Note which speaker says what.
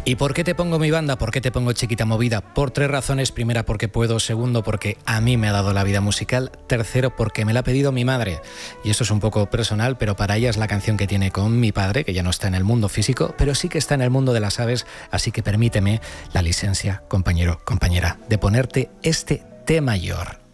Speaker 1: ¿Y por qué te pongo mi banda? ¿Por qué te pongo Chiquita Movida? Por 3 razones. Primera, porque puedo. Segundo, porque a mí me ha dado la vida musical. Tercero, porque me la ha pedido mi madre. Y esto es un poco personal, pero para ella es la canción que tiene con mi padre, que ya no está en el mundo físico, pero sí que está en el mundo de las aves. Así que permíteme la licencia, compañero, compañera, de ponerte este Té mayor.